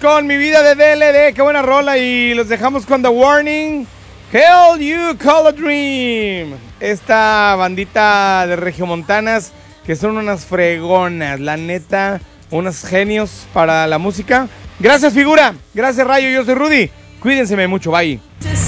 con Mi Vida de DLD, qué buena rola. Y los dejamos con The Warning, Hell You Call a Dream. Esta bandita de regiomontanas que son unas fregonas, la neta, unos genios para la música. Gracias, figura. Gracias, Rayo. Yo soy Rudy. Cuídense mucho. Bye.